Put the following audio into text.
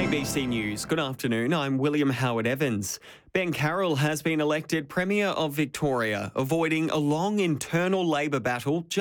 ABC News. Good afternoon. I'm William Howard Evans. Ben Carroll has been elected Premier of Victoria, avoiding a long internal Labor battle